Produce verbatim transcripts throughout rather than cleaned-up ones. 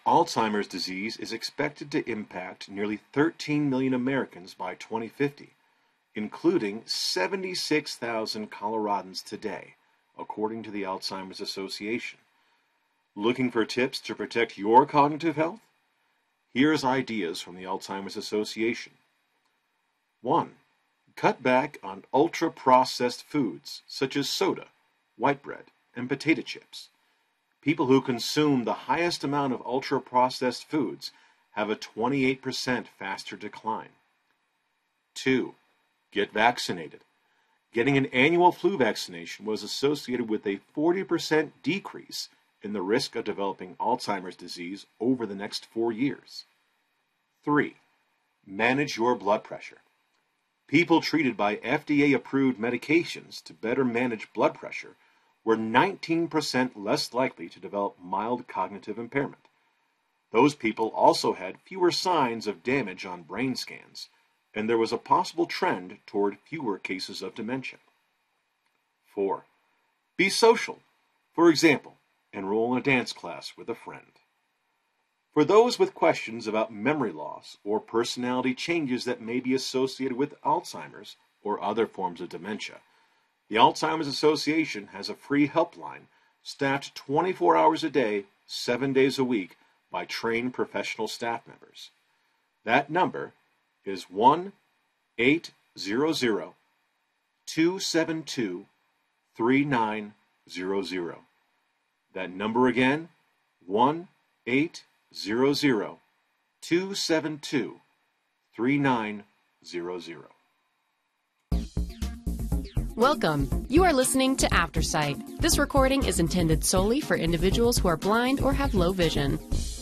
Alzheimer's disease is expected to impact nearly thirteen million Americans by twenty fifty, including seventy-six thousand Coloradans today, according to the Alzheimer's Association. Looking for tips to protect your cognitive health? Here's ideas from the Alzheimer's Association. one. Cut back on ultra-processed foods such as soda, white bread, and potato chips. People who consume the highest amount of ultra-processed foods have a twenty-eight percent faster decline. two. Get vaccinated. Getting an annual flu vaccination was associated with a forty percent decrease in the risk of developing Alzheimer's disease over the next four years. three. Manage your blood pressure. People treated by F D A-approved medications to better manage blood pressure were nineteen percent less likely to develop mild cognitive impairment. Those people also had fewer signs of damage on brain scans, and there was a possible trend toward fewer cases of dementia. four. Be social. For example, enroll in a dance class with a friend. For those with questions about memory loss or personality changes that may be associated with Alzheimer's or other forms of dementia, the Alzheimer's Association has a free helpline staffed twenty-four hours a day, seven days a week by trained professional staff members. That number is one eight hundred, two seven two, three nine zero zero. That number again, one eight hundred, two seven two, three nine zero zero. Welcome. You are listening to Aftersight. This recording is intended solely for individuals who are blind or have low vision.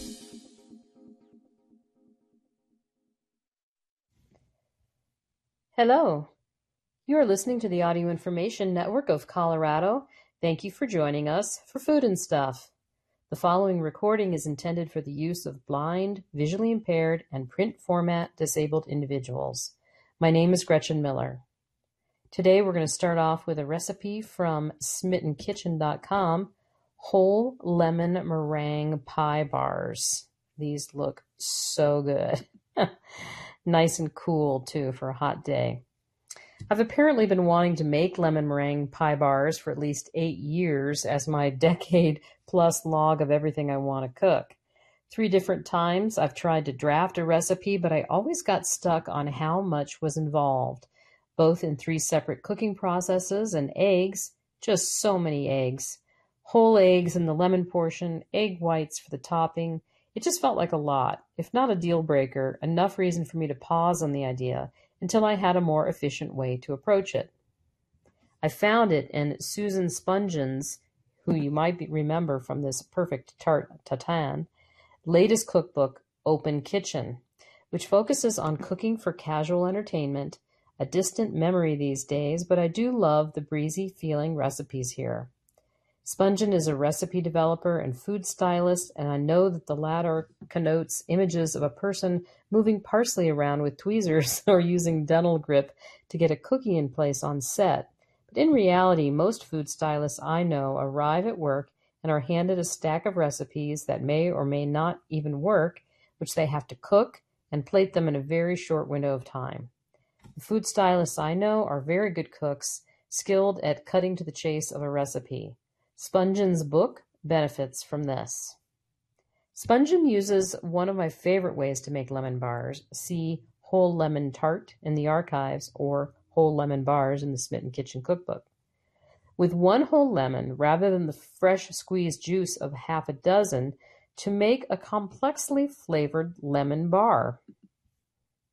Hello. You are listening to the Audio Information Network of Colorado. Thank you for joining us for Food and Stuff. The following recording is intended for the use of blind, visually impaired, and print format disabled individuals. My name is Gretchen Miller. Today we're going to start off with a recipe from smitten kitchen dot com, whole lemon meringue pie bars. These look so good. Nice and cool too for a hot day. I've apparently been wanting to make lemon meringue pie bars for at least eight years as my decade plus log of everything I want to cook. Three different times I've tried to draft a recipe, but I always got stuck on how much was involved, both in three separate cooking processes and eggs, just so many eggs. Whole eggs in the lemon portion, egg whites for the topping. It just felt like a lot, if not a deal breaker, enough reason for me to pause on the idea until I had a more efficient way to approach it. I found it in Susan Spungen's, who you might be, remember from this Perfect Tart Tatin, latest cookbook, Open Kitchen, which focuses on cooking for casual entertainment, a distant memory these days, but I do love the breezy feeling recipes here. Spungen is a recipe developer and food stylist, and I know that the latter connotes images of a person moving parsley around with tweezers or using dental grip to get a cookie in place on set. But in reality, most food stylists I know arrive at work and are handed a stack of recipes that may or may not even work, which they have to cook and plate them in a very short window of time. The food stylists I know are very good cooks, skilled at cutting to the chase of a recipe. Spungen's book benefits from this. Spungen uses one of my favorite ways to make lemon bars. See Whole Lemon Tart in the archives or Whole Lemon Bars in the Smitten Kitchen cookbook. With one whole lemon, rather than the fresh squeezed juice of half a dozen, to make a complexly flavored lemon bar.